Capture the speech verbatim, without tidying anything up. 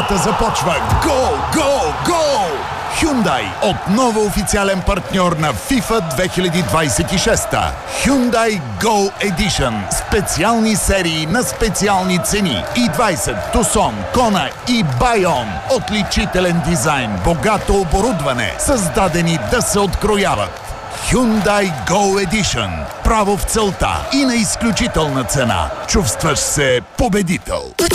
Играта започва! Гол! Гол! Гол! Hyundai отново официален партньор на FIFA две хиляди двадесет и шеста. Hyundai Go Edition. Специални серии на специални цени. и двадесет, Tucson, Kona и Bayon. Отличителен дизайн, богато оборудване, създадени да се открояват. Hyundai Go Edition. Право в целта и на изключителна цена. Чувстваш се победител.